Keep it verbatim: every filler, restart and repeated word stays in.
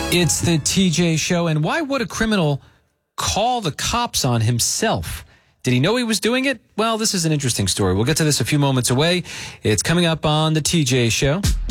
It's the T J Show, and why would a criminal call the cops on himself? Did he know he was doing it? Well, this is an interesting story. We'll get to this a few moments away. It's coming up on the T J Show.